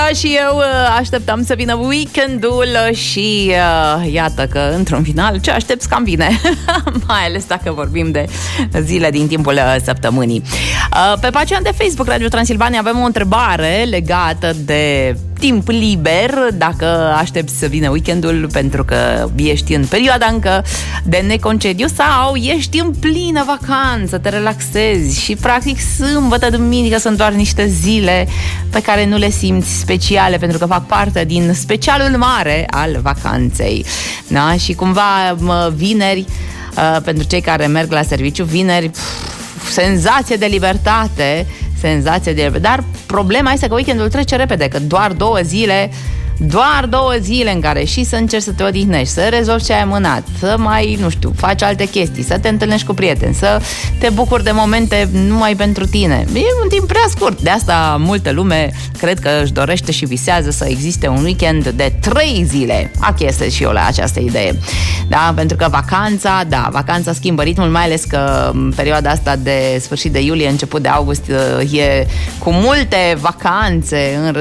și eu așteptam să vină weekendul și iată că într-un final ce aștepți cam bine. Mai ales dacă vorbim de zile din timpul săptămânii. Pe pagina de Facebook Radio Transilvania avem o întrebare legată de timp liber, dacă aștepți să vină weekendul pentru că ești în perioada încă de neconcediu sau ești în plină vacanță, te relaxezi și practic sâmbătă, duminică sunt doar niște zile pe care nu le simți speciale pentru că fac parte din specialul mare al vacanței. Da? Și cumva vineri, pentru cei care merg la serviciu, vineri, senzație de libertate, dar problema este că weekendul trece repede, că doar două zile în care și să încerci să te odihnești, să rezolvi ce ai amânat, să mai, nu știu, faci alte chestii, să te întâlnești cu prieteni, să te bucuri de momente numai pentru tine. E un timp prea scurt. De asta multă lume cred că își dorește și visează să existe un weekend de 3 zile. Achiesez și eu la această idee. Da, pentru că vacanța schimbă ritmul, mai ales că perioada asta de sfârșit de iulie, început de august e cu multe vacanțe în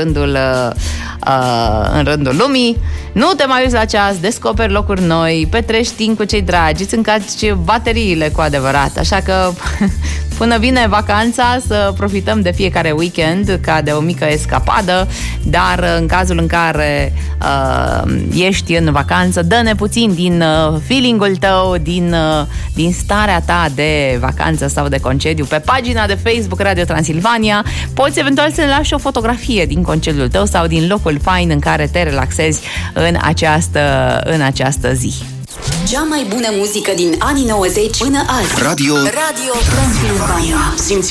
rândul lumii. Nu te mai uiți la ceas, descoperi locuri noi, petrești timp cu cei dragi, îți încarci bateriile cu adevărat. Așa că până vine vacanța să profităm de fiecare weekend ca de o mică escapadă, dar în cazul în care ești în vacanță, dă-ne puțin din feeling-ul tău, din starea ta de vacanță sau de concediu pe pagina de Facebook Radio Transilvania. Poți eventual să lași o fotografie din concediul tău sau din locul fain în care te relaxezi în această zi. Cea mai bună muzică din anii 90 până azi. Radio Transilvania. Simți